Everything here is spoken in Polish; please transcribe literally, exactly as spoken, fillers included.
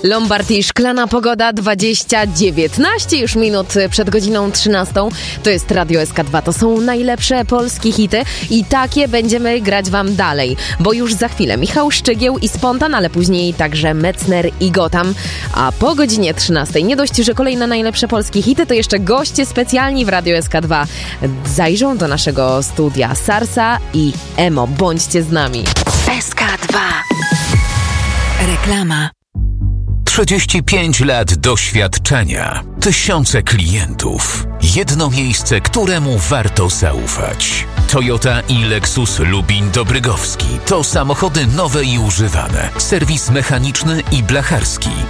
Lombard i Szklana Pogoda dwadzieścia dziewiętnaście już minut przed godziną trzynastą. To jest Radio S K dwa. To są najlepsze polskie hity i takie będziemy grać wam dalej, bo już za chwilę Michał Szczygieł i Spontan, ale później także Metzner i Gotham. A po godzinie trzynastej nie dość, że kolejne najlepsze polskie hity, to jeszcze goście specjalni w Radio S K dwa zajrzą do naszego studia. Sarsa i Emo. Bądźcie z nami. S K dwa. Reklama. trzydzieści pięć lat doświadczenia, tysiące klientów, jedno miejsce, któremu warto zaufać. Toyota i Lexus Lubin Dobrygowski to samochody nowe i używane, serwis mechaniczny i blacharski,